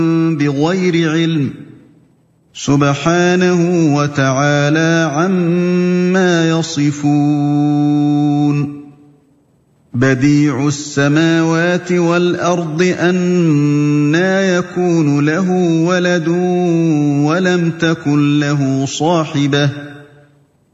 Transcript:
بِغَيْرِ عِلْمٍ ۚ سُبْحَانَهُ وَتَعَالَىٰ عَمَّا يَصِفُونَ بَدِيعُ السَّمَاوَاتِ وَالْأَرْضِ أَنَّىٰ يَكُونُ لَهُ وَلَدٌ وَلَمْ تَكُن لَّهُ صَاحِبَةٌ